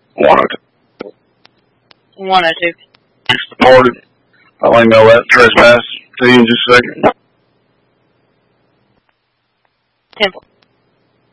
102. 102. It's departed. I'll email that trespass to you in just a second. 10-4.